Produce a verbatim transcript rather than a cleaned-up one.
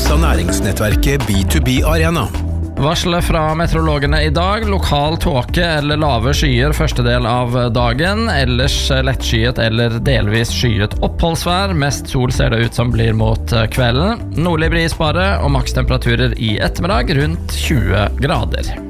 av næringsnettverket B to B Arena. Varslet fra meteorologene i dag, lokal tåke eller lave skyer første del av dagen, ellers lettskyet eller delvis skyet oppholdsvær, mest sol ser det ut som blir mot kvelden, nordlig bris bare og makstemperaturer i ettermiddag rundt tjue grader.